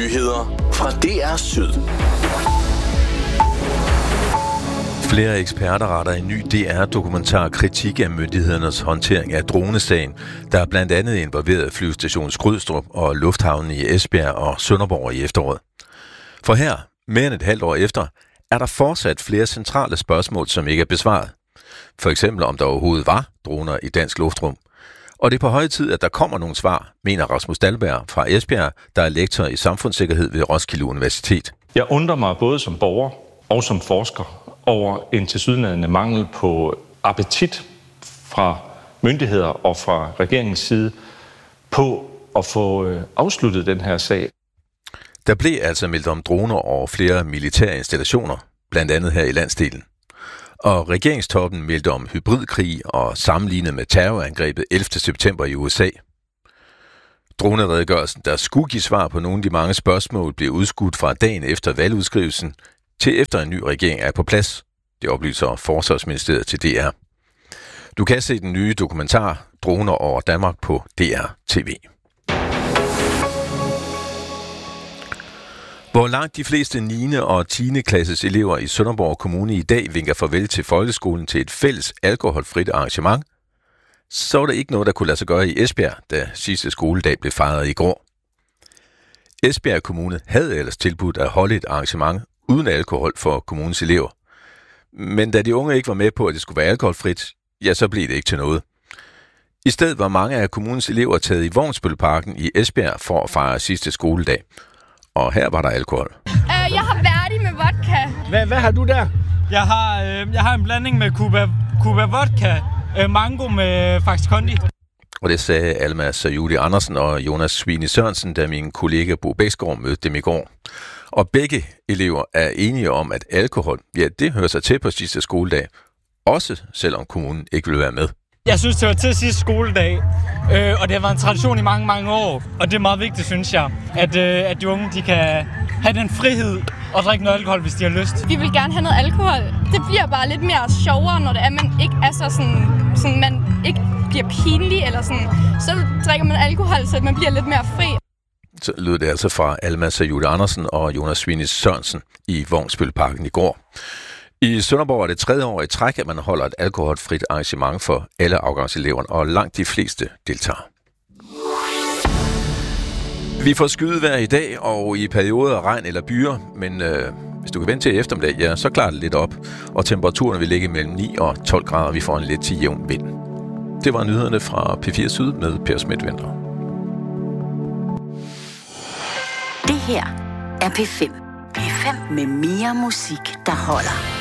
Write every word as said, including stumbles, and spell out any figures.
Nyheder fra D R Syd. Flere eksperter retter en ny D R-dokumentar kritik af myndighedernes håndtering af dronesagen, der er blandt andet involveret flyvestation Skrydstrup og lufthavnen i Esbjerg og Sønderborg i efteråret. For her, mere end et halvt år efter, er der fortsat flere centrale spørgsmål, som ikke er besvaret. For eksempel om der overhovedet var droner i dansk luftrum. Og det er på høje tid, at der kommer nogle svar, mener Rasmus Dahlberg fra Esbjerg, der er lektor i samfundssikkerhed ved Roskilde Universitet. Jeg undrer mig både som borger og som forsker over en tilsyneladende mangel på appetit fra myndigheder og fra regeringens side på at få afsluttet den her sag. Der blev altså meldt om droner over flere militære installationer, blandt andet her i landsdelen. Og regeringstoppen meldte om hybridkrig og sammenlignet med terrorangrebet ellevte september i U S A. Droneredegørelsen, der skulle give svar på nogle af de mange spørgsmål, blev udskudt fra dagen efter valgudskrivelsen til efter en ny regering er på plads. Det oplyser Forsvarsministeriet til D R. Du kan se den nye dokumentar Droner over Danmark på D R T V. Hvor langt de fleste niende og tiende klasses elever i Sønderborg Kommune i dag vinker farvel til folkeskolen til et fælles alkoholfrit arrangement, så var der ikke noget, der kunne lade sig gøre i Esbjerg, da sidste skoledag blev fejret i går. Esbjerg Kommune havde ellers tilbudt at holde et arrangement uden alkohol for kommunens elever. Men da de unge ikke var med på, at det skulle være alkoholfrit, ja, så blev det ikke til noget. I stedet var mange af kommunens elever taget i Vognsbølleparken i Esbjerg for at fejre sidste skoledag. Og her var der alkohol. Uh, jeg har Verdi med vodka. Hvad, hvad har du der? Jeg har, øh, jeg har en blanding med Cuba, Cuba vodka, øh, mango med Faxe Kondi. Og det sagde Alma Sayuli Andersen og Jonas Svine Sørensen, da min kollega Bo Bæksgaard mødte dem i går. Og begge elever er enige om, at alkohol, ja, det hører sig til på sidste skoledag. Også selvom kommunen ikke vil være med. Jeg synes, det var til sidste skoledag, øh, og det har været en tradition i mange, mange år. Og det er meget vigtigt, synes jeg, at, øh, at de unge de kan have den frihed og drikke noget alkohol, hvis de har lyst. Vi vil gerne have noget alkohol. Det bliver bare lidt mere sjovere, når det er, man ikke er så sådan, sådan man ikke bliver pinlig eller sådan. Så drikker man alkohol, så man bliver lidt mere fri. Så lød det altså fra Alma Sayuli Andersen og Jonas Svine Sørensen i Vognsbølleparken i går. I Sønderborg er det tredje år i træk, at man holder et alkoholfrit arrangement for alle afgangseleverne, og langt de fleste deltager. Vi får skydevejr i dag, og i perioder af regn eller byer, men øh, hvis du kan vente til eftermiddag, ja, så klarer det lidt op, og temperaturen vil ligge mellem ni og tolv grader. Vi får en lidt til jævn vind. Det var nyhederne fra P fire Syd med Per Smidt-Venter. Det her er P fem. P fem med mere musik, der holder.